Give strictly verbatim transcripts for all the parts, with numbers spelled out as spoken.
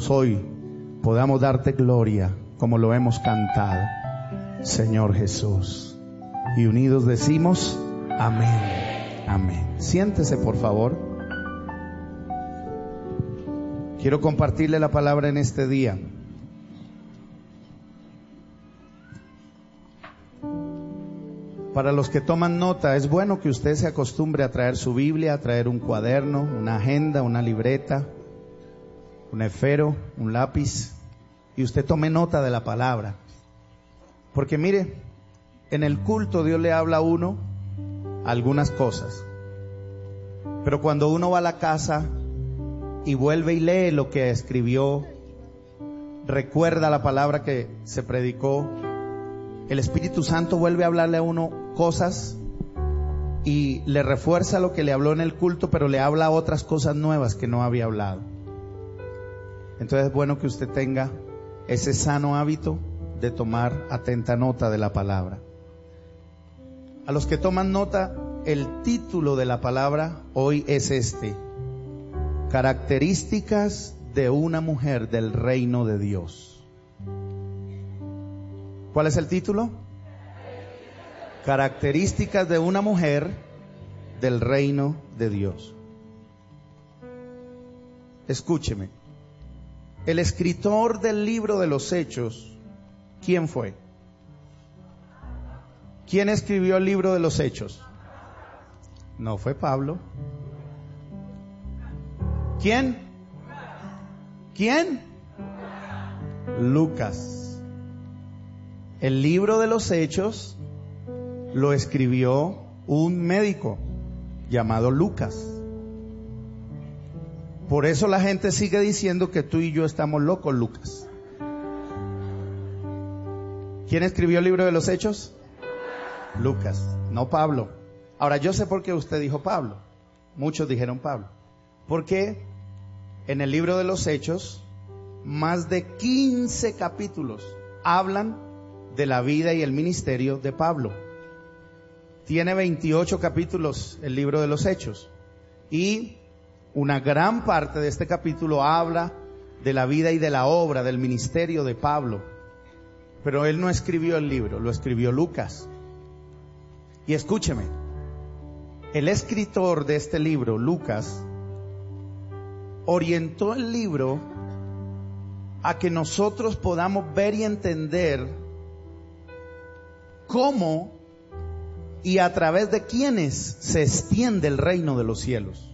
nosotros hoy podamos darte gloria como lo hemos cantado, Señor Jesús. Y unidos decimos amén, amén. Siéntese, por favor. Quiero compartirle la palabra en este día. Para los que toman nota, es bueno que usted se acostumbre a traer su Biblia, a traer un cuaderno, una agenda, una libreta, un esfero, un lápiz, y usted tome nota de la palabra. Porque mire, en el culto Dios le habla a uno algunas cosas, pero cuando uno va a la casa y vuelve y lee lo que escribió, recuerda la palabra que se predicó, el Espíritu Santo vuelve a hablarle a uno cosas y le refuerza lo que le habló en el culto, pero le habla otras cosas nuevas que no había hablado. Entonces es bueno que usted tenga ese sano hábito de tomar atenta nota de la palabra. A los que toman nota, el título de la palabra hoy es este: características de una mujer del reino de Dios. ¿Cuál es el título? Características de una mujer del reino de Dios. Escúcheme. El escritor del libro de los Hechos, ¿quién fue? ¿Quién escribió el libro de los Hechos? No fue Pablo. ¿Quién? ¿Quién? Lucas. El libro de los Hechos lo escribió un médico llamado Lucas. Por eso la gente sigue diciendo que tú y yo estamos locos, Lucas. ¿Quién escribió el libro de los Hechos? Lucas, no Pablo. Ahora yo sé por qué usted dijo Pablo. Muchos dijeron Pablo. Porque en el libro de los Hechos, más de quince capítulos hablan de la vida y el ministerio de Pablo. Tiene veintiocho capítulos el libro de los Hechos, y una gran parte de este capítulo habla de la vida y de la obra del ministerio de Pablo. Pero él no escribió el libro, lo escribió Lucas. Y escúcheme, el escritor de este libro, Lucas, orientó el libro a que nosotros podamos ver y entender cómo y a través de quiénes se extiende el reino de los cielos.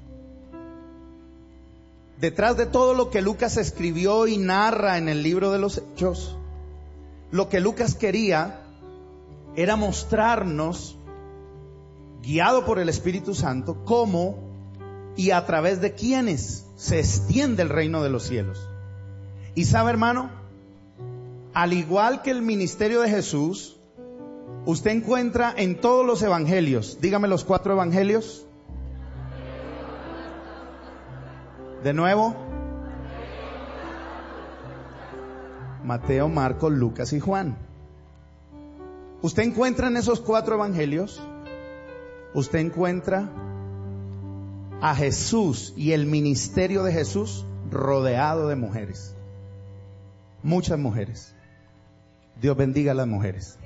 Detrás de todo lo que Lucas escribió y narra en el libro de los Hechos, lo que Lucas quería era mostrarnos, guiado por el Espíritu Santo, cómo y a través de quiénes se extiende el reino de los cielos. Y sabe, hermano, al igual que el ministerio de Jesús, usted encuentra en todos los evangelios, dígame los cuatro evangelios. De nuevo. Mateo, Marcos, Lucas y Juan. Usted encuentra en esos cuatro evangelios, usted encuentra a Jesús y el ministerio de Jesús rodeado de mujeres. Muchas mujeres. Dios bendiga a las mujeres.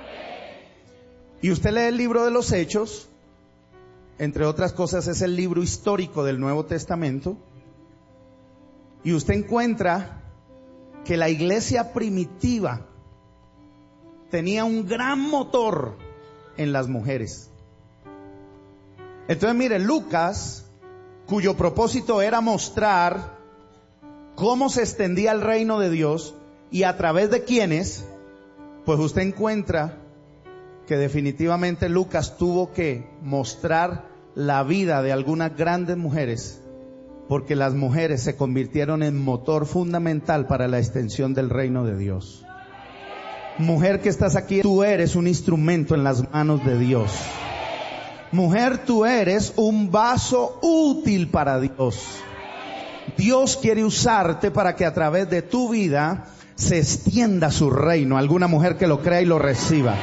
Y usted lee el libro de los Hechos, entre otras cosas es el libro histórico del Nuevo Testamento, y usted encuentra que la iglesia primitiva tenía un gran motor en las mujeres. Entonces mire, Lucas, cuyo propósito era mostrar cómo se extendía el reino de Dios y a través de quiénes, pues usted encuentra que definitivamente Lucas tuvo que mostrar la vida de algunas grandes mujeres, porque las mujeres se convirtieron en motor fundamental para la extensión del reino de Dios. Mujer que estás aquí, tú eres un instrumento en las manos de Dios. Mujer, tú eres un vaso útil para Dios. Dios quiere usarte para que a través de tu vida se extienda su reino. Alguna mujer que lo crea y lo reciba.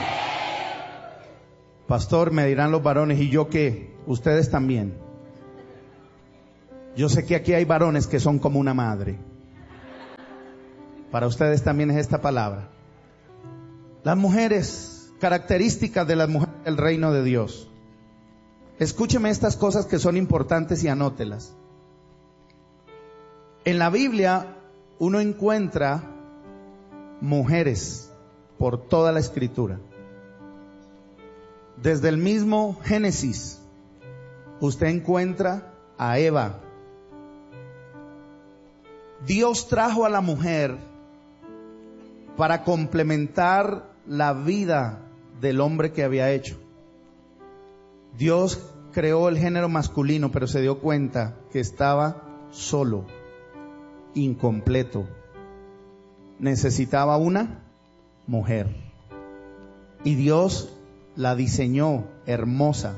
Pastor, me dirán los varones, ¿y yo qué? Ustedes también. Yo sé que aquí hay varones que son como una madre. Para ustedes también es esta palabra. Las mujeres, características de las mujeres del reino de Dios. Escúcheme estas cosas que son importantes y anótelas. En la Biblia uno encuentra mujeres por toda la escritura. Desde el mismo Génesis, usted encuentra a Eva. Dios trajo a la mujer para complementar la vida del hombre que había hecho. Dios creó el género masculino, pero se dio cuenta que estaba solo, incompleto. Necesitaba una mujer. Y Dios la diseñó hermosa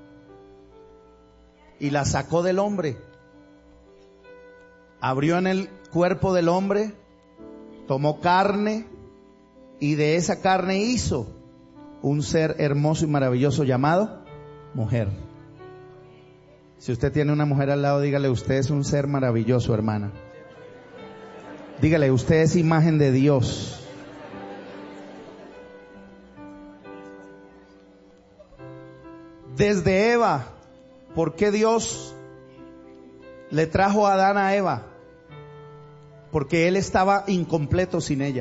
y la sacó del hombre. Abrió en el cuerpo del hombre, tomó carne y de esa carne hizo un ser hermoso y maravilloso llamado mujer. Si usted tiene una mujer al lado, dígale: usted es un ser maravilloso, hermana. Dígale: usted es imagen de Dios. Desde Eva, ¿por qué Dios le trajo a Adán a Eva? Porque él estaba incompleto sin ella.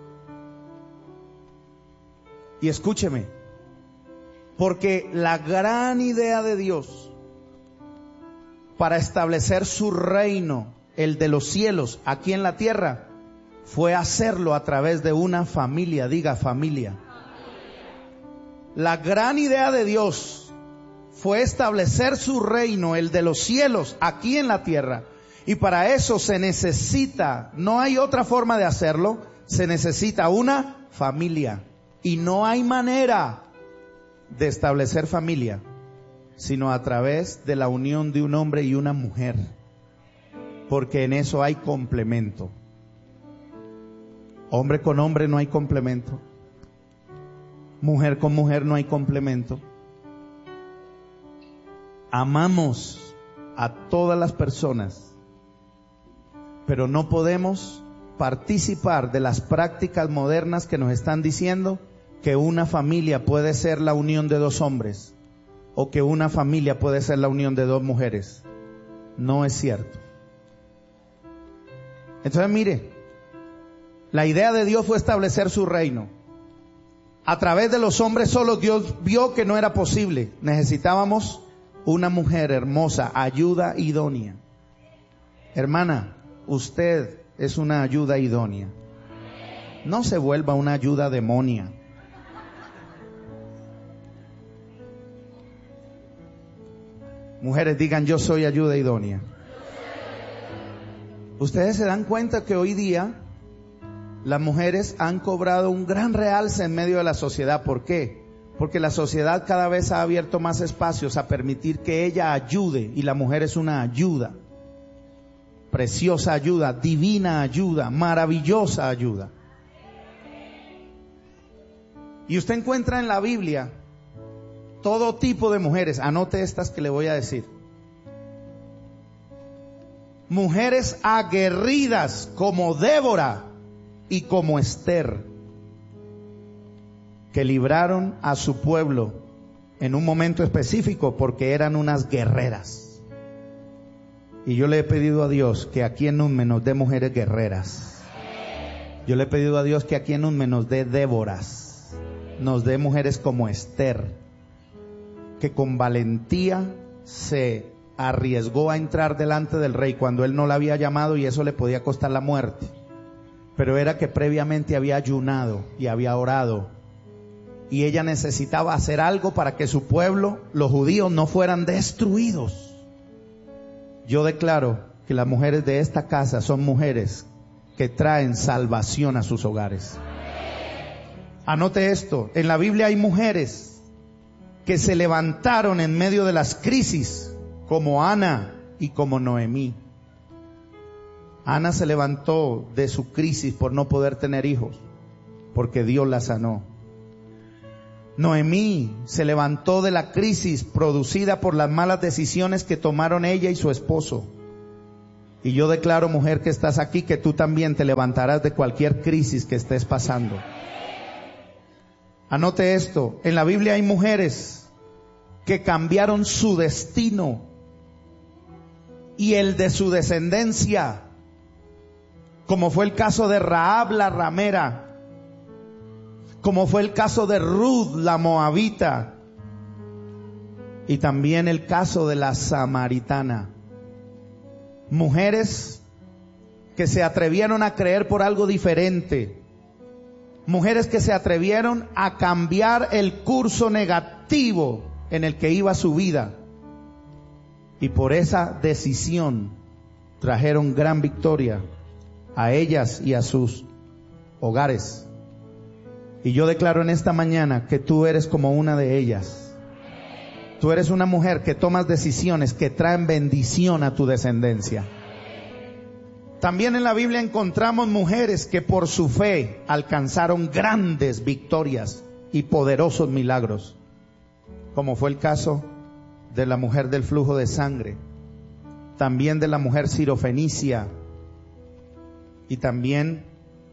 Y escúcheme, porque la gran idea de Dios para establecer su reino, el de los cielos, aquí en la tierra, fue hacerlo a través de una familia. Diga: familia. La gran idea de Dios fue establecer su reino, el de los cielos, aquí en la tierra. Y para eso se necesita, no hay otra forma de hacerlo, se necesita una familia. Y no hay manera de establecer familia sino a través de la unión de un hombre y una mujer, porque en eso hay complemento. Hombre con hombre no hay complemento. Mujer con mujer no hay complemento. Amamos a todas las personas, pero no podemos participar de las prácticas modernas que nos están diciendo que una familia puede ser la unión de dos hombres o que una familia puede ser la unión de dos mujeres. No es cierto. Entonces mire, la idea de Dios fue establecer su reino. A través de los hombres solos Dios vio que no era posible. Necesitábamos una mujer hermosa, ayuda idónea. Hermana, usted es una ayuda idónea. No se vuelva una ayuda demonia. Mujeres, digan: yo soy ayuda idónea. Ustedes se dan cuenta que hoy día las mujeres han cobrado un gran realce en medio de la sociedad. ¿Por qué? Porque la sociedad cada vez ha abierto más espacios a permitir que ella ayude, y la mujer es una ayuda, preciosa ayuda, divina ayuda, maravillosa ayuda. Y usted encuentra en la Biblia todo tipo de mujeres. Anote estas que le voy a decir. Mujeres aguerridas como Débora y como Esther, que libraron a su pueblo en un momento específico porque eran unas guerreras. Y yo le he pedido a Dios que aquí en Unme nos dé mujeres guerreras. Yo le he pedido a Dios que aquí en Unme nos dé Déboras, nos dé mujeres como Esther, que con valentía se arriesgó a entrar delante del rey cuando él no la había llamado y eso le podía costar la muerte. Pero era que previamente había ayunado y había orado, y ella necesitaba hacer algo para que su pueblo, los judíos, no fueran destruidos. Yo declaro que las mujeres de esta casa son mujeres que traen salvación a sus hogares. Anote esto: en la Biblia hay mujeres que se levantaron en medio de las crisis, como Ana y como Noemí. Ana se levantó de su crisis por no poder tener hijos, porque Dios la sanó. Noemí se levantó de la crisis producida por las malas decisiones que tomaron ella y su esposo. Y yo declaro, mujer que estás aquí, que tú también te levantarás de cualquier crisis que estés pasando. Anote esto, en la Biblia hay mujeres que cambiaron su destino y el de su descendencia, como fue el caso de Rahab la ramera, como fue el caso de Ruth la moabita, y también el caso de la samaritana. Mujeres que se atrevieron a creer por algo diferente. Mujeres que se atrevieron a cambiar el curso negativo en el que iba su vida. Y por esa decisión trajeron gran victoria a ellas y a sus hogares. Y yo declaro en esta mañana que tú eres como una de ellas. Tú eres una mujer que tomas decisiones que traen bendición a tu descendencia. También en la Biblia encontramos mujeres que por su fe alcanzaron grandes victorias y poderosos milagros, como fue el caso de la mujer del flujo de sangre, también de la mujer sirofenicia, y también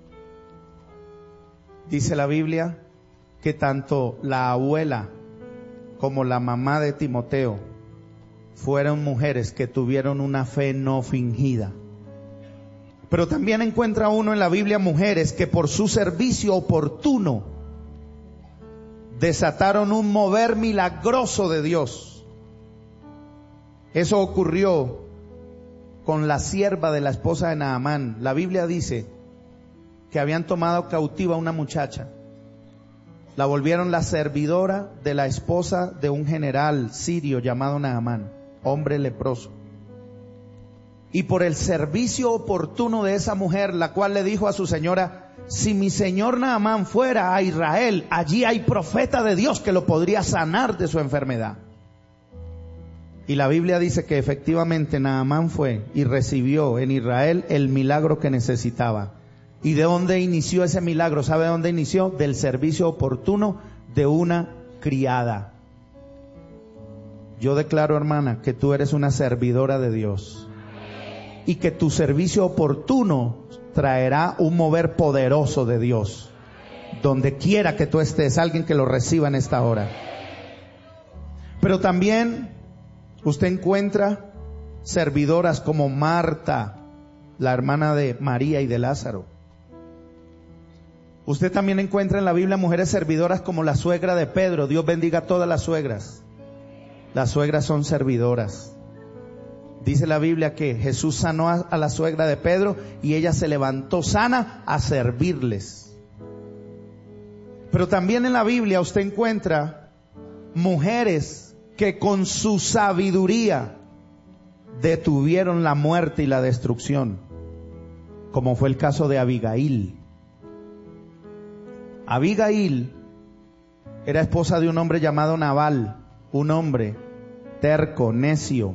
dice la Biblia que tanto la abuela como la mamá de Timoteo fueron mujeres que tuvieron una fe no fingida. Pero también encuentra uno en la Biblia mujeres que por su servicio oportuno desataron un mover milagroso de Dios. Eso ocurrió con la sierva de la esposa de Naamán. La Biblia dice que habían tomado cautiva a una muchacha. La volvieron la servidora de la esposa de un general sirio llamado Naamán, hombre leproso. Y por el servicio oportuno de esa mujer, la cual le dijo a su señora: si mi señor Naamán fuera a Israel, allí hay profeta de Dios que lo podría sanar de su enfermedad. Y la Biblia dice que efectivamente Naamán fue y recibió en Israel el milagro que necesitaba. ¿Y de dónde inició ese milagro? ¿Sabe de dónde inició? Del servicio oportuno de una criada. Yo declaro, hermana, que tú eres una servidora de Dios y que tu servicio oportuno traerá un mover poderoso de Dios donde quiera que tú estés. Alguien que lo reciba en esta hora. Pero también usted encuentra servidoras como Marta, la hermana de María y de Lázaro. Usted también encuentra en la Biblia mujeres servidoras como la suegra de Pedro. Dios bendiga a todas las suegras. Las suegras son servidoras. Dice la Biblia que Jesús sanó a, a la suegra de Pedro y ella se levantó sana a servirles. Pero también en la Biblia usted encuentra mujeres que con su sabiduría detuvieron la muerte y la destrucción, como fue el caso de Abigail. Abigail era esposa de un hombre llamado Nabal, un hombre terco, necio.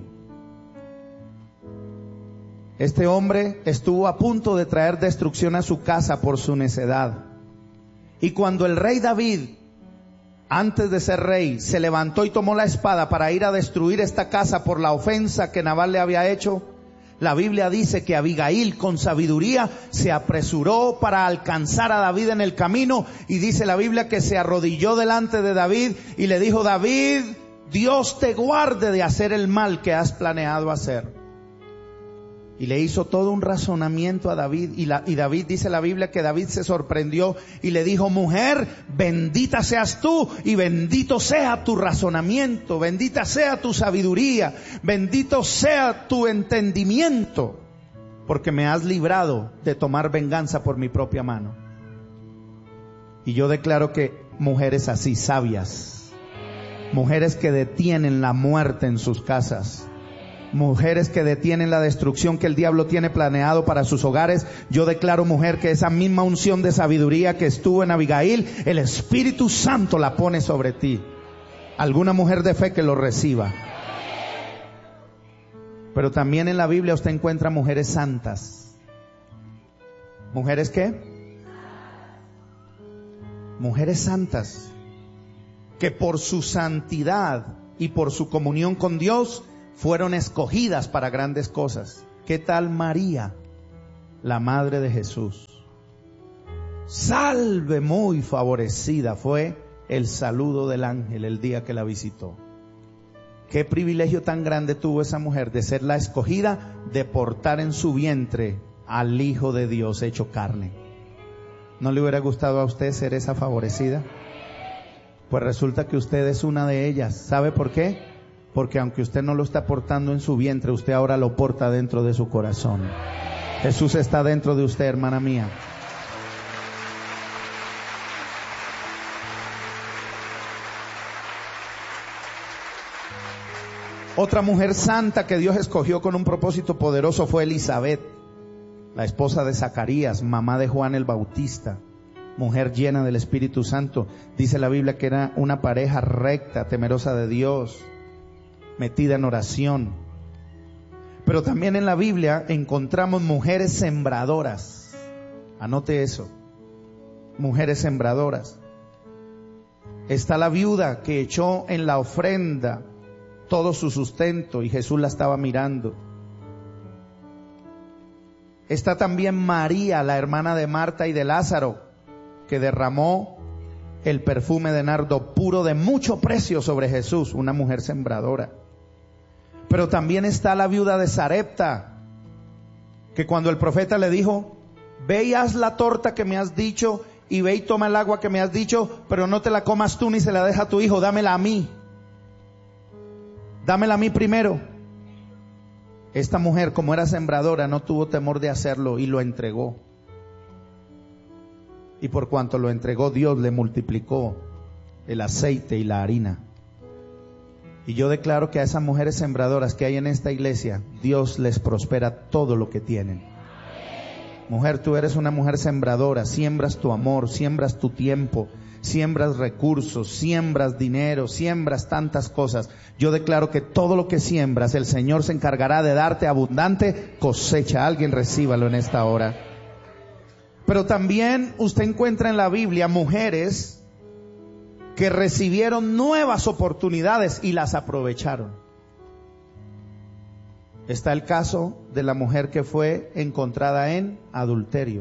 Este hombre estuvo a punto de traer destrucción a su casa por su necedad. Y cuando el rey David, antes de ser rey, se levantó y tomó la espada para ir a destruir esta casa por la ofensa que Nabal le había hecho, la Biblia dice que Abigail con sabiduría se apresuró para alcanzar a David en el camino, y dice la Biblia que se arrodilló delante de David y le dijo: David, Dios te guarde de hacer el mal que has planeado hacer. Y le hizo todo un razonamiento a David, y, la, y David, dice la Biblia que David se sorprendió y le dijo: mujer, bendita seas tú y bendito sea tu razonamiento, bendita sea tu sabiduría, bendito sea tu entendimiento, porque me has librado de tomar venganza por mi propia mano. Y yo declaro que mujeres así, sabias, mujeres que detienen la muerte en sus casas, mujeres que detienen la destrucción que el diablo tiene planeado para sus hogares, yo declaro, mujer, que esa misma unción de sabiduría que estuvo en Abigail, el Espíritu Santo la pone sobre ti. Alguna mujer de fe que lo reciba. Pero también en la Biblia usted encuentra mujeres santas. ¿Mujeres qué? Mujeres santas que por su santidad y por su comunión con Dios fueron escogidas para grandes cosas. ¿Qué tal María, la madre de Jesús? Salve, muy favorecida, fue el saludo del ángel el día que la visitó. Qué privilegio tan grande tuvo esa mujer de ser la escogida, de portar en su vientre al Hijo de Dios hecho carne. ¿No le hubiera gustado a usted ser esa favorecida? Pues resulta que usted es una de ellas. ¿Sabe por qué? Porque aunque usted no lo está portando en su vientre, usted ahora lo porta dentro de su corazón. Jesús está dentro de usted, hermana mía. Otra mujer santa que Dios escogió con un propósito poderoso fue Elizabeth, la esposa de Zacarías, mamá de Juan el Bautista, mujer llena del Espíritu Santo. Dice la Biblia que era una pareja recta, temerosa de Dios, metida en oración. Pero también en la Biblia encontramos mujeres sembradoras. Anote eso, mujeres sembradoras. Está la viuda que echó en la ofrenda todo su sustento y Jesús la estaba mirando. Está también María, la hermana de Marta y de Lázaro, que derramó el perfume de nardo puro de mucho precio sobre Jesús, una mujer sembradora. Pero también está la viuda de Sarepta, que cuando el profeta le dijo, ve y haz la torta que me has dicho, y ve y toma el agua que me has dicho, pero no te la comas tú ni se la deja a tu hijo, dámela a mí. Dámela a mí primero. Esta mujer, como era sembradora, no tuvo temor de hacerlo y lo entregó. Y por cuanto lo entregó, Dios le multiplicó el aceite y la harina. Y yo declaro que a esas mujeres sembradoras que hay en esta iglesia, Dios les prospera todo lo que tienen. Mujer, tú eres una mujer sembradora, siembras tu amor, siembras tu tiempo, siembras recursos, siembras dinero, siembras tantas cosas. Yo declaro que todo lo que siembras, el Señor se encargará de darte abundante cosecha. Alguien recíbalo en esta hora. Pero también usted encuentra en la Biblia mujeres que recibieron nuevas oportunidades y las aprovecharon. Está el caso de la mujer que fue encontrada en adulterio.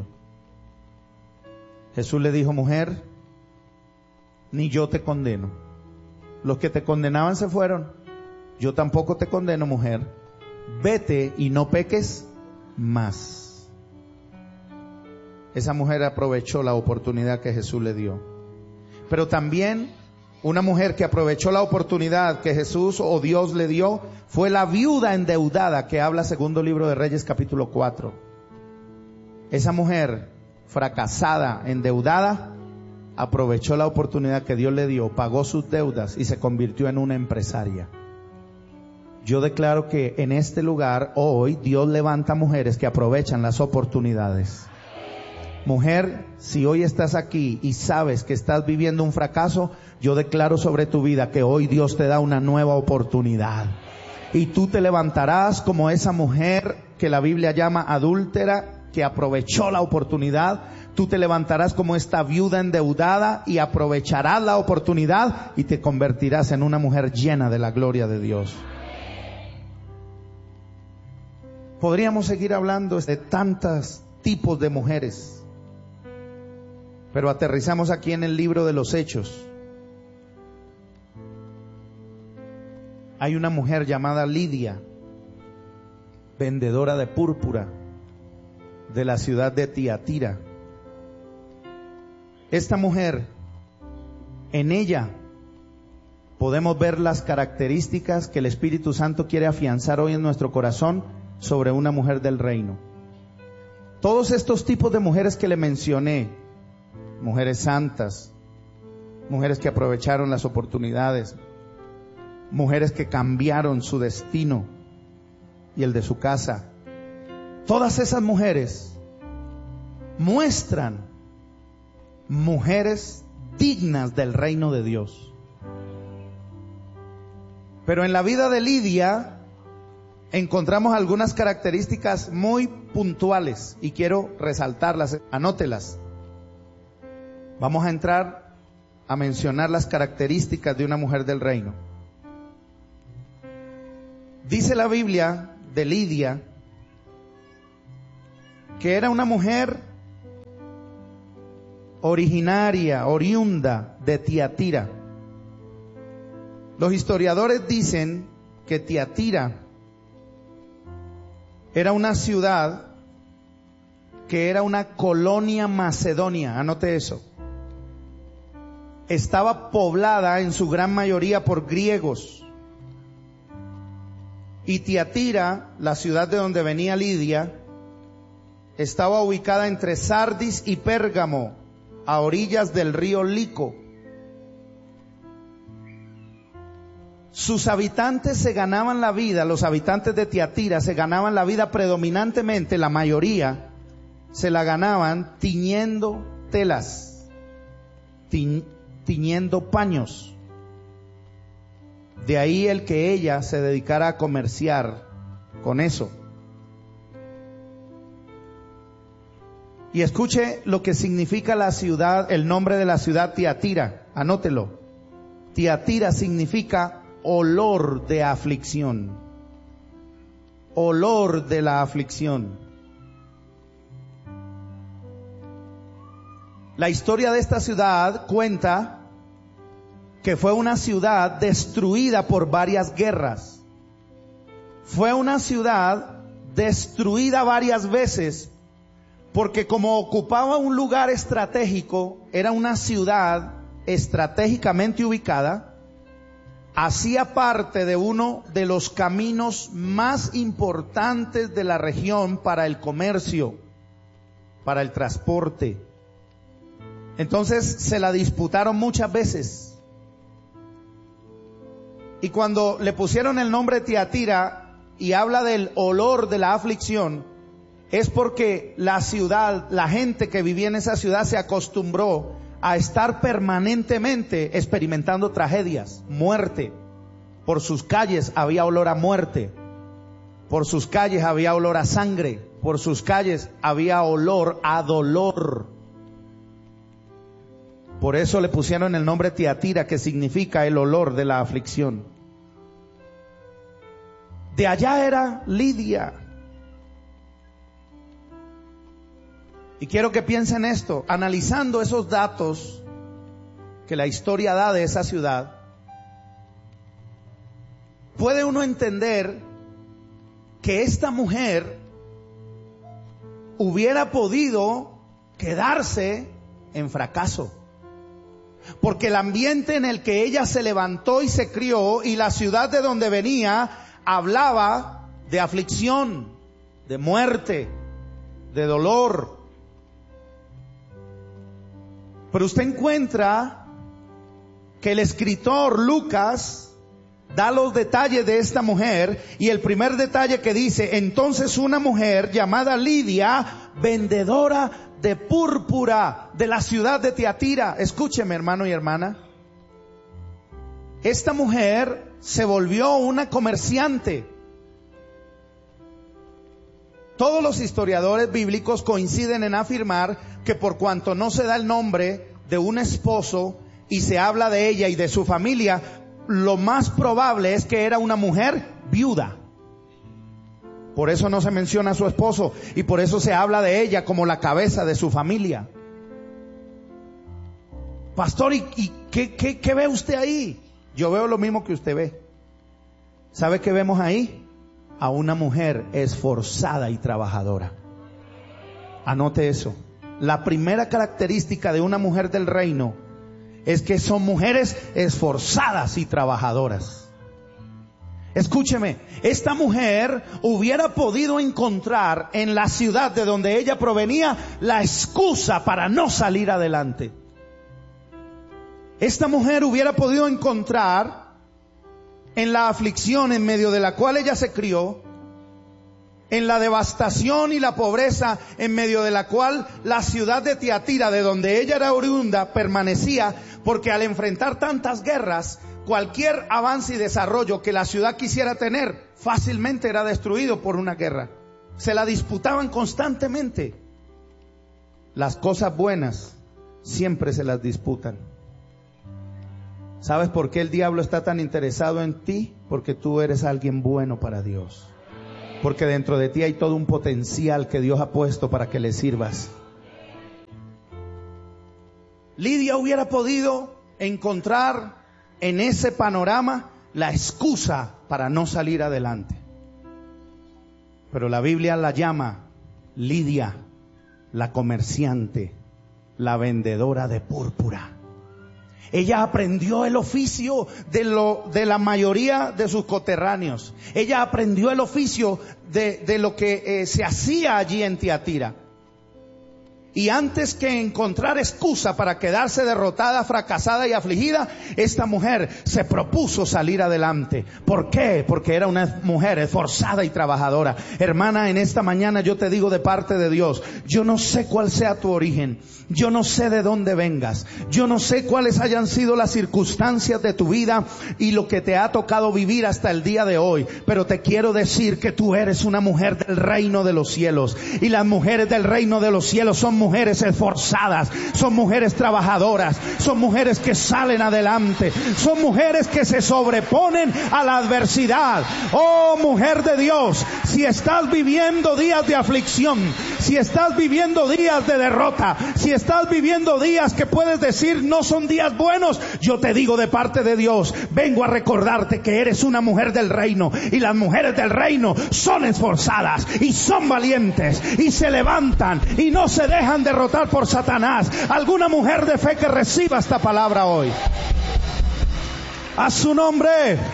Jesús le dijo, mujer, ni yo te condeno. Los que te condenaban se fueron. Yo tampoco te condeno, mujer. Vete y no peques más. Esa mujer aprovechó la oportunidad que Jesús le dio. Pero también una mujer que aprovechó la oportunidad que Jesús o Dios le dio fue la viuda endeudada que habla segundo libro de Reyes capítulo cuatro. Esa mujer fracasada, endeudada, aprovechó la oportunidad que Dios le dio, pagó sus deudas y se convirtió en una empresaria. Yo declaro que en este lugar hoy Dios levanta mujeres que aprovechan las oportunidades. Mujer, si hoy estás aquí y sabes que estás viviendo un fracaso, yo declaro sobre tu vida que hoy Dios te da una nueva oportunidad. Y tú te levantarás como esa mujer que la Biblia llama adúltera, que aprovechó la oportunidad. Tú te levantarás como esta viuda endeudada y aprovecharás la oportunidad y te convertirás en una mujer llena de la gloria de Dios. Podríamos seguir hablando de tantos tipos de mujeres, pero aterrizamos aquí en el libro de los Hechos. Hay una mujer llamada Lidia, vendedora de púrpura de la ciudad de Tiatira. Esta mujer, en ella podemos ver las características que el Espíritu Santo quiere afianzar hoy en nuestro corazón sobre una mujer del reino. Todos estos tipos de mujeres que le mencioné, mujeres santas, mujeres que aprovecharon las oportunidades, mujeres que cambiaron su destino y el de su casa, todas esas mujeres muestran mujeres dignas del reino de Dios. Pero en la vida de Lidia encontramos algunas características muy puntuales y quiero resaltarlas, anótelas. Vamos a entrar a mencionar las características de una mujer del reino. Dice la Biblia de Lidia que era una mujer originaria, oriunda de Tiatira. Los historiadores dicen que Tiatira era una ciudad que era una colonia macedonia, anote eso. Estaba poblada en su gran mayoría por griegos. Y Tiatira, la ciudad de donde venía Lidia, estaba ubicada entre Sardis y Pérgamo, a orillas del río Lico. Sus habitantes se ganaban la vida, los habitantes de Tiatira se ganaban la vida predominantemente, la mayoría, se la ganaban tiñendo telas, ti, tiñendo paños. De ahí el que ella se dedicara a comerciar con eso. Y escuche lo que significa la ciudad, el nombre de la ciudad Tiatira, anótelo. Tiatira significa olor de aflicción. Olor de la aflicción. La historia de esta ciudad cuenta que fue una ciudad destruida por varias guerras. Fue una ciudad destruida varias veces porque como ocupaba un lugar estratégico, era una ciudad estratégicamente ubicada, hacía parte de uno de los caminos más importantes de la región para el comercio, para el transporte. Entonces se la disputaron muchas veces. Y cuando le pusieron el nombre Tiatira y habla del olor de la aflicción, es porque la ciudad, la gente que vivía en esa ciudad se acostumbró a estar permanentemente experimentando tragedias, muerte. Por sus calles había olor a muerte. Por sus calles había olor a sangre. Por sus calles había olor a dolor. Por eso le pusieron el nombre Tiatira, que significa el olor de la aflicción. De allá era Lidia. Y quiero que piensen esto, analizando esos datos que la historia da de esa ciudad, puede uno entender que esta mujer hubiera podido quedarse en fracaso. Porque el ambiente en el que ella se levantó y se crió y la ciudad de donde venía hablaba de aflicción, de muerte, de dolor. Pero usted encuentra que el escritor Lucas da los detalles de esta mujer y el primer detalle que dice, entonces una mujer llamada Lidia, vendedora de púrpura de la ciudad de Tiatira. Escúcheme, hermano y hermana. Esta mujer se volvió una comerciante. Todos los historiadores bíblicos coinciden en afirmar que por cuanto no se da el nombre de un esposo y se habla de ella y de su familia, lo más probable es que era una mujer viuda. Por eso no se menciona a su esposo y por eso se habla de ella como la cabeza de su familia. Pastor, ¿y, y qué, qué, qué ve usted ahí? Yo veo lo mismo que usted ve. ¿Sabe qué vemos ahí? A una mujer esforzada y trabajadora. Anote eso. La primera característica de una mujer del reino es que son mujeres esforzadas y trabajadoras. Escúcheme, esta mujer hubiera podido encontrar en la ciudad de donde ella provenía la excusa para no salir adelante. Esta mujer hubiera podido encontrar en la aflicción en medio de la cual ella se crió, en la devastación y la pobreza en medio de la cual la ciudad de Tiatira, de donde ella era oriunda, permanecía, porque al enfrentar tantas guerras, cualquier avance y desarrollo que la ciudad quisiera tener fácilmente era destruido por una guerra. Se la disputaban constantemente. Las cosas buenas siempre se las disputan. ¿Sabes por qué el diablo está tan interesado en ti? Porque tú eres alguien bueno para Dios. porque dentro de ti hay todo un potencial que Dios ha puesto para que le sirvas. Lidia hubiera podido encontrar en ese panorama la excusa para no salir adelante. Pero la Biblia la llama Lidia, la comerciante, la vendedora de púrpura. Ella aprendió el oficio de, lo, de la mayoría de sus coterráneos. Ella aprendió el oficio de, de lo que eh, se hacía allí en Tiatira. Y antes que encontrar excusa para quedarse derrotada, fracasada y afligida, esta mujer se propuso salir adelante. ¿Por qué? Porque era una mujer esforzada y trabajadora. Hermana, en esta mañana yo te digo de parte de Dios, yo no sé cuál sea tu origen, yo no sé de dónde vengas, yo no sé cuáles hayan sido las circunstancias de tu vida y lo que te ha tocado vivir hasta el día de hoy, pero te quiero decir que tú eres una mujer del reino de los cielos, y las mujeres del reino de los cielos son mujeres mujeres esforzadas, son mujeres trabajadoras, son mujeres que salen adelante, son mujeres que se sobreponen a la adversidad. Oh, mujer de Dios, si estás viviendo días de aflicción, si estás viviendo días de derrota, si estás viviendo días que puedes decir no son días buenos, yo te digo de parte de Dios, vengo a recordarte que eres una mujer del reino, y las mujeres del reino son esforzadas y son valientes y se levantan y no se dejan derrotar por Satanás. Alguna mujer de fe que reciba esta palabra hoy, a su nombre.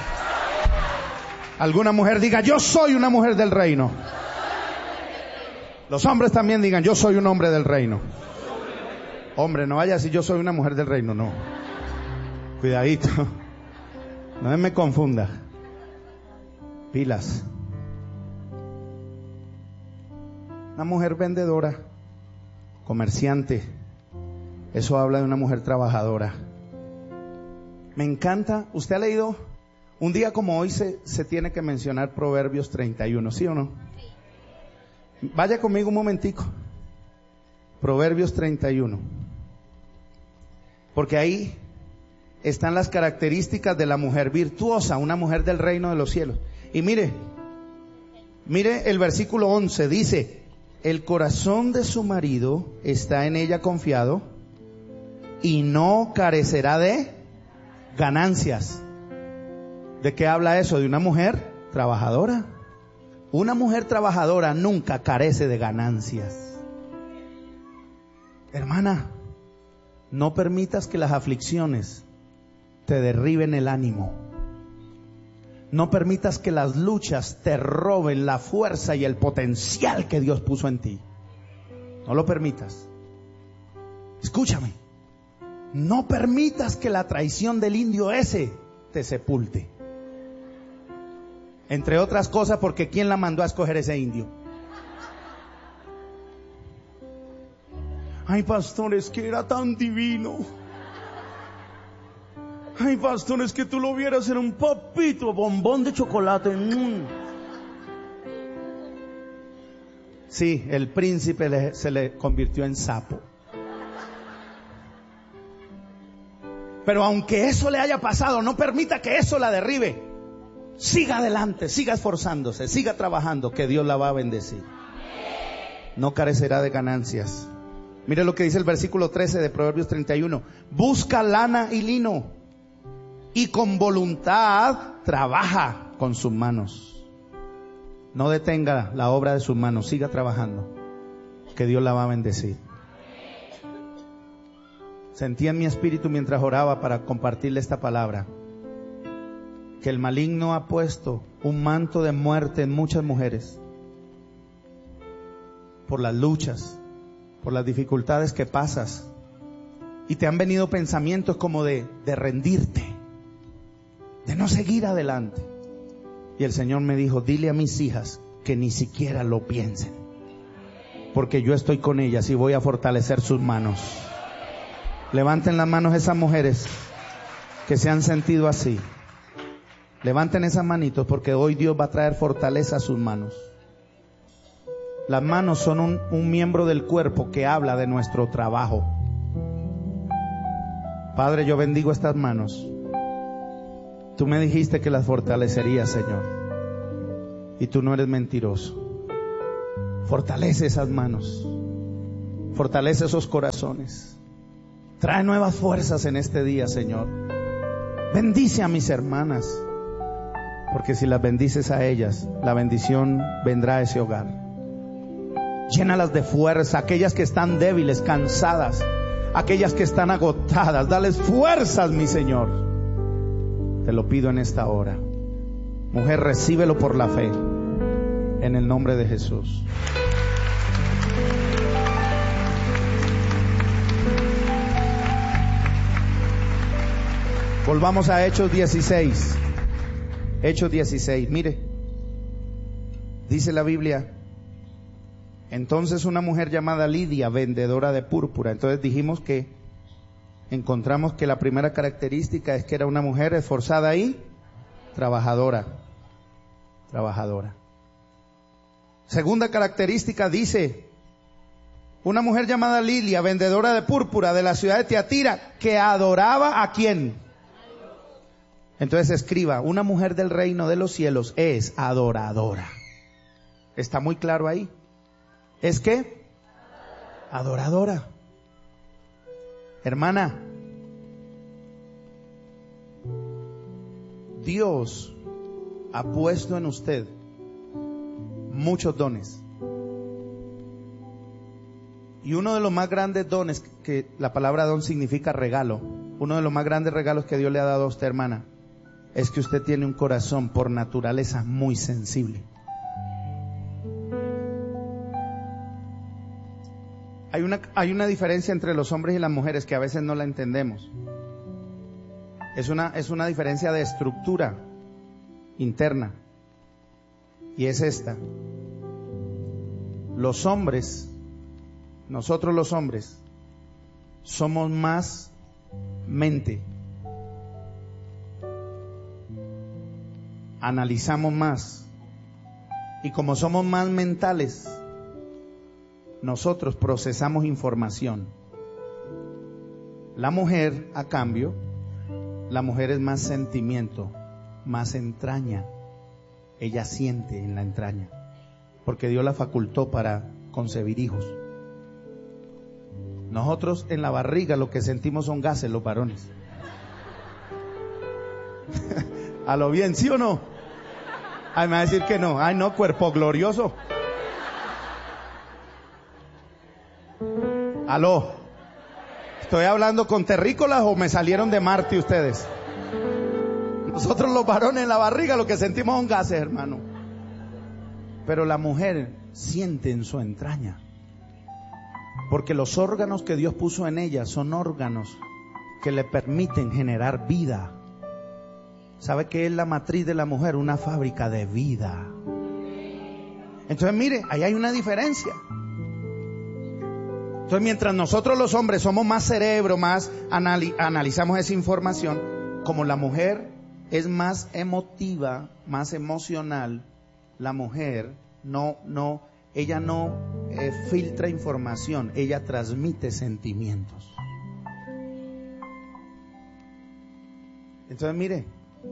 Alguna mujer diga, yo soy una mujer del reino. Los hombres también digan, yo soy un hombre del reino. Hombre, no vaya a decir yo soy una mujer del reino, no. Cuidadito, no me confunda. Pilas. Una mujer vendedora, comerciante, eso habla de una mujer trabajadora. Me encanta. ¿Usted ha leído? Un día como hoy se, se tiene que mencionar Proverbios treinta y uno, ¿sí o no? Sí. Vaya conmigo un momentico. Proverbios treinta y uno. Porque ahí están las características de la mujer virtuosa, una mujer del reino de los cielos. Y mire, mire el versículo once, dice: el corazón de su marido está en ella confiado y no carecerá de ganancias. ¿De qué habla eso? De una mujer trabajadora. Una mujer trabajadora nunca carece de ganancias. Hermana, no permitas que las aflicciones te derriben el ánimo. No permitas que las luchas te roben la fuerza y el potencial que Dios puso en ti. No lo permitas. Escúchame. No permitas que la traición del indio ese te sepulte. Entre otras cosas, porque ¿quién la mandó a escoger ese indio? Ay, pastor, es que era tan divino. Ay, pastor, es que tú lo vieras en un papito, bombón de chocolate. Mm. Sí, el príncipe le, se le convirtió en sapo. Pero aunque eso le haya pasado, no permita que eso la derribe. Siga adelante, siga esforzándose, siga trabajando, que Dios la va a bendecir. No carecerá de ganancias. Mire lo que dice el versículo trece de Proverbios treinta y uno. Busca lana y lino, y con voluntad trabaja con sus manos. No detenga la obra de sus manos, siga trabajando, que Dios la va a bendecir. Sentí en mi espíritu mientras oraba para compartirle esta palabra, que el maligno ha puesto un manto de muerte en muchas mujeres por las luchas, por las dificultades que pasas, y te han venido pensamientos como de, de rendirte, de no seguir adelante. Y el Señor me dijo, dile a mis hijas que ni siquiera lo piensen, porque yo estoy con ellas y voy a fortalecer sus manos. Levanten las manos esas mujeres que se han sentido así. Levanten esas manitos, porque hoy Dios va a traer fortaleza a sus manos. Las manos son un, un miembro del cuerpo que habla de nuestro trabajo. Padre, yo bendigo estas manos. Tú me dijiste que las fortalecerías, Señor. y tú no eres mentiroso. Fortalece esas manos, fortalece esos corazones, trae nuevas fuerzas en este día, Señor. Bendice a mis hermanas, porque si las bendices a ellas, la bendición vendrá a ese hogar. Llénalas de fuerza, aquellas que están débiles, cansadas, aquellas que están agotadas, dales fuerzas, mi Señor. Te lo pido en esta hora. Mujer, recíbelo por la fe, en el nombre de Jesús. Volvamos a Hechos dieciséis. Hechos dieciséis, mire, dice la Biblia: entonces una mujer llamada Lidia, vendedora de púrpura. Entonces dijimos que encontramos que la primera característica es que era una mujer esforzada y trabajadora. Trabajadora. Segunda característica dice: una mujer llamada Lidia, vendedora de púrpura de la ciudad de Tiatira, que adoraba ¿a quién? Entonces escriba: una mujer del reino de los cielos es adoradora. ¿Está muy claro ahí? ¿Es qué? Adoradora. Hermana, Dios ha puesto en usted muchos dones. Y uno de los más grandes dones, que la palabra don significa regalo, uno de los más grandes regalos que Dios le ha dado a usted, hermana, es que usted tiene un corazón por naturaleza muy sensible. Hay una, hay una diferencia entre los hombres y las mujeres que a veces no la entendemos. Es una, es una diferencia de estructura interna. Y es esta: los hombres, nosotros los hombres, somos más mente. Analizamos más. Y como somos más mentales, nosotros procesamos información. La mujer, a cambio, la mujer es más sentimiento, más entraña. Ella siente en la entraña, porque Dios la facultó para concebir hijos. Nosotros en la barriga lo que sentimos son gases, los varones. A lo bien, ¿sí o no? Ay, me va a decir que no. Ay, no, cuerpo glorioso. Aló. ¿Estoy hablando con terrícolas o me salieron de Marte ustedes? Nosotros los varones en la barriga lo que sentimos son gases, hermano. Pero la mujer siente en su entraña. Porque los órganos que Dios puso en ella son órganos que le permiten generar vida. ¿Sabe qué es la matriz de la mujer? Una fábrica de vida. Entonces mire, ahí hay una diferencia. Entonces mientras nosotros los hombres somos más cerebro, más anali- analizamos esa información, como la mujer es más emotiva, más emocional, la mujer no, no, ella no eh, filtra información, ella transmite sentimientos. Entonces mire,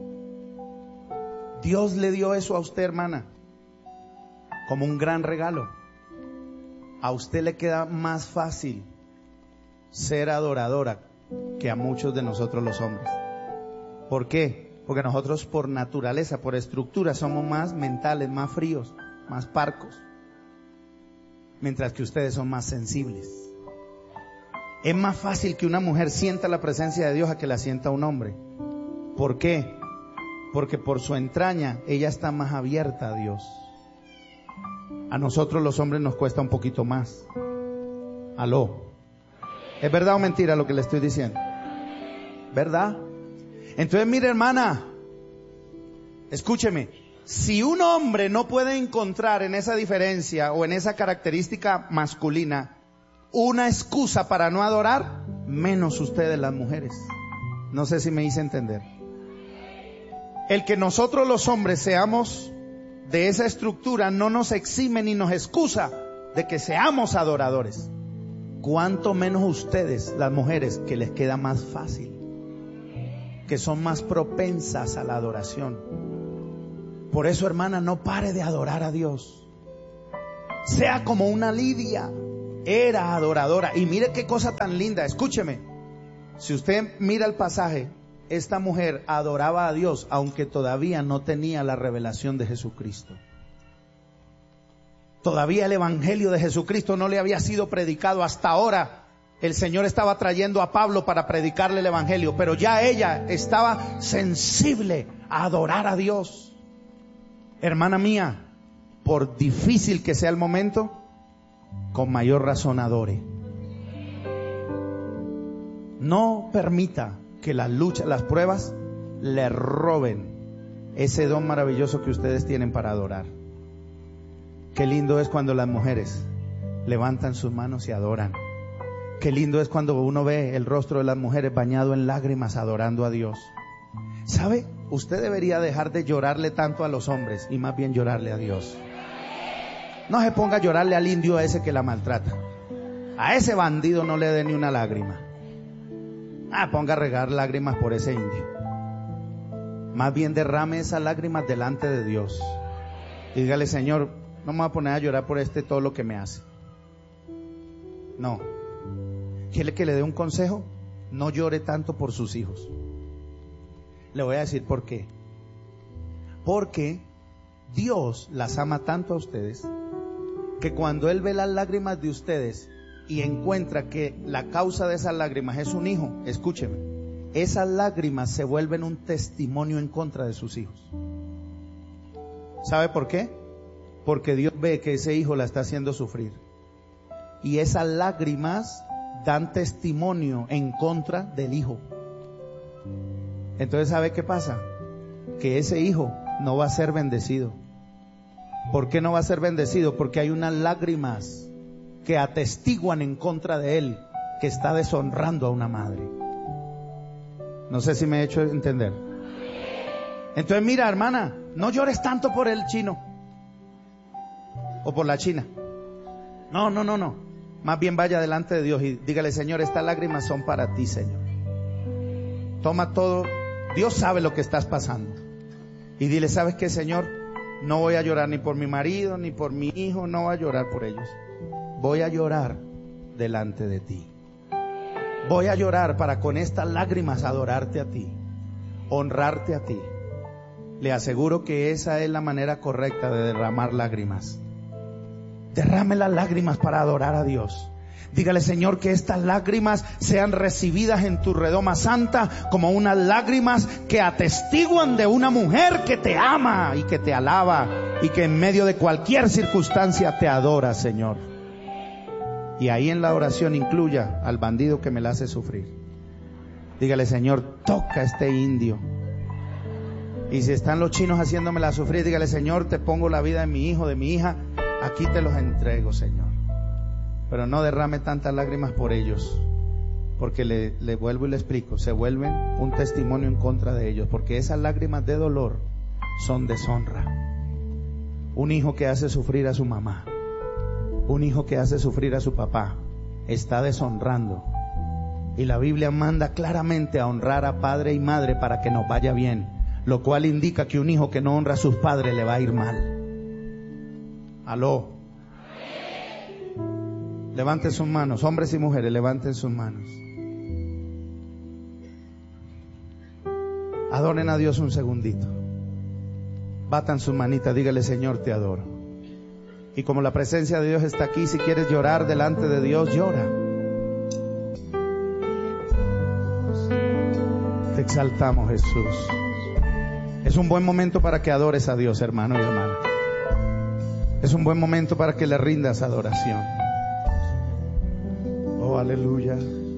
Dios le dio eso a usted, hermana, como un gran regalo. A usted le queda más fácil ser adoradora que a muchos de nosotros los hombres. ¿Por qué? Porque nosotros por naturaleza, por estructura, somos más mentales, más fríos, más parcos. Mientras que ustedes son más sensibles. Es más fácil que una mujer sienta la presencia de Dios a que la sienta un hombre. ¿Por qué? Porque por su entraña ella está más abierta a Dios. A nosotros los hombres nos cuesta un poquito más. Aló. ¿Es verdad o mentira lo que le estoy diciendo? ¿Verdad? Entonces mire, hermana, escúcheme. Si un hombre no puede encontrar en esa diferencia o en esa característica masculina una excusa para no adorar, menos ustedes las mujeres. No sé si me hice entender. El que nosotros los hombres seamos de esa estructura no nos exime ni nos excusa de que seamos adoradores. Cuánto menos ustedes, las mujeres, que les queda más fácil, que son más propensas a la adoración. Por eso, hermana, no pare de adorar a Dios. Sea como una Lidia. Era adoradora. Y mire qué cosa tan linda. Escúcheme. Si usted mira el pasaje, esta mujer adoraba a Dios aunque todavía no tenía la revelación de Jesucristo. Todavía el evangelio de Jesucristo no le había sido predicado. Hasta ahora el Señor estaba trayendo a Pablo para predicarle el evangelio, pero ya ella estaba sensible a adorar a Dios. Hermana mía, por difícil que sea el momento, con mayor razón adore. No permita que las luchas, las pruebas le roben ese don maravilloso que ustedes tienen para adorar. Qué lindo es cuando las mujeres levantan sus manos y adoran. Qué lindo es cuando uno ve el rostro de las mujeres bañado en lágrimas adorando a Dios. ¿Sabe? Usted debería dejar de llorarle tanto a los hombres y más bien llorarle a Dios. No se ponga a llorarle al indio a ese que la maltrata. A ese bandido no le dé ni una lágrima. Ah, ponga a regar lágrimas por ese indio. Más bien derrame esas lágrimas delante de Dios. Y dígale: Señor, no me voy a poner a llorar por este todo lo que me hace. No. ¿Quiere que le dé un consejo? No llore tanto por sus hijos. Le voy a decir por qué. Porque Dios las ama tanto a ustedes que cuando Él ve las lágrimas de ustedes y encuentra que la causa de esas lágrimas es un hijo, escúcheme, esas lágrimas se vuelven un testimonio en contra de sus hijos. ¿Sabe por qué? Porque Dios ve que ese hijo la está haciendo sufrir. Y esas lágrimas dan testimonio en contra del hijo. Entonces, ¿sabe qué pasa? Que ese hijo no va a ser bendecido. ¿Por qué no va a ser bendecido? Porque hay unas lágrimas que atestiguan en contra de él, que está deshonrando a una madre. No sé si me he hecho entender. Entonces, mira, hermana, no llores tanto por el chino o por la china. No, no, no, no. Más bien vaya delante de Dios y dígale: Señor, estas lágrimas son para ti, Señor. Toma todo. Dios sabe lo que estás pasando. Y dile: ¿sabes qué, Señor? No voy a llorar ni por mi marido, ni por mi hijo. No voy a llorar por ellos. Voy a llorar delante de ti. Voy a llorar para con estas lágrimas adorarte a ti, honrarte a ti. Le aseguro que esa es la manera correcta de derramar lágrimas. Derrame las lágrimas para adorar a Dios. Dígale: Señor, que estas lágrimas sean recibidas en tu redoma santa como unas lágrimas que atestiguan de una mujer que te ama y que te alaba y que en medio de cualquier circunstancia te adora, Señor. Y ahí en la oración incluya al bandido que me la hace sufrir. Dígale: Señor, toca a este indio. Y si están los chinos haciéndomela sufrir, dígale: Señor, te pongo la vida de mi hijo, de mi hija, aquí te los entrego, Señor. Pero no derrame tantas lágrimas por ellos, porque le, le vuelvo y le explico, se vuelven un testimonio en contra de ellos, porque esas lágrimas de dolor son deshonra. Un hijo que hace sufrir a su mamá, un hijo que hace sufrir a su papá, está deshonrando. Y la Biblia manda claramente a honrar a padre y madre para que nos vaya bien, lo cual indica que un hijo que no honra a sus padres le va a ir mal. Aló. Levanten sus manos, hombres y mujeres, levanten sus manos. Adoren a Dios un segundito. Batan sus manitas, dígale: Señor, te adoro. Y como la presencia de Dios está aquí, si quieres llorar delante de Dios, llora. Te exaltamos, Jesús. Es un buen momento para que adores a Dios, hermano y hermana. Es un buen momento para que le rindas adoración. Oh, aleluya.